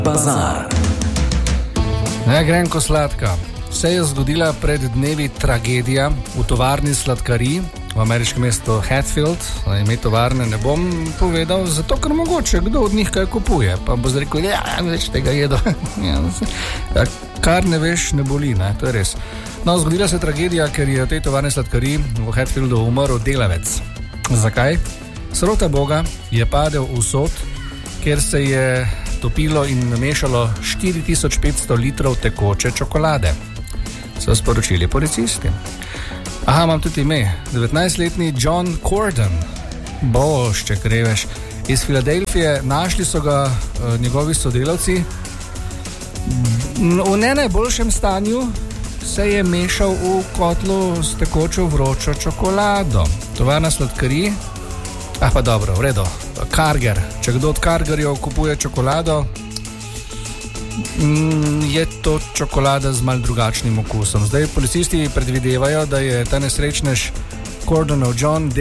Bazar. Grenko sladka. Se je zgodila pred dnevi tragedija v tovarni sladkarij v ameriškem mestu Hatfield. Ime tovarne ne bom povedal, zato ker mogoče kdo od njih kaj kupuje. Pa bo rekel, več tega jedo. Kar ne veš, ne boli, ne? To je res. No, zgodila se tragedija, ker je v tej tovarni sladkarij v Hatfieldu umrl delavec. Zakaj? Srota Boga je padel v sod, kjer se je topilo in namešalo 4500 litrov tekoče čokolade. So sporočili policisti. Aha, imam tudi ime. 19-letni John Corden. Bošče kreveš. Iz Filadelfije. Našli so ga njegovi sodelavci. V ne najboljšem stanju se je mešal v kotlu s tekočo vročo čokolado. Tovarna sladkarij. Pa dobro, v redu. Karger. Če kdo od Kargerjev kupuje čokolado, je to čokolada z malo drugačnim okusom. Zdaj policisti predvidevajo, da je ta nesrečnež Cordenov John